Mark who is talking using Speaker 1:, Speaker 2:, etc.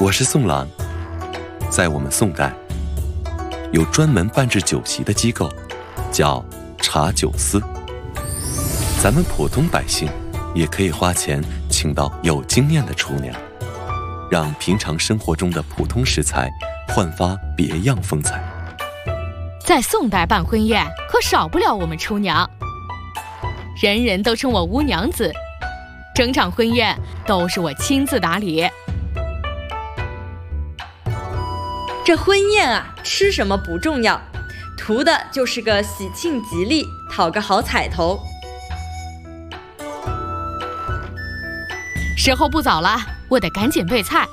Speaker 1: 我是宋郎，在我们宋代，有专门办制酒席的机构，叫茶酒司。咱们普通百姓也可以花钱请到有经验的厨娘，让平常生活中的普通食材焕发别样风采。
Speaker 2: 在宋代办婚宴，可少不了我们厨娘，人人都称我吴娘子，整场婚宴都是我亲自打理。
Speaker 3: 这婚宴啊，吃什么不重要，图的就是个喜庆吉利，讨个好彩头。
Speaker 2: 时候不早了，我得赶紧备菜。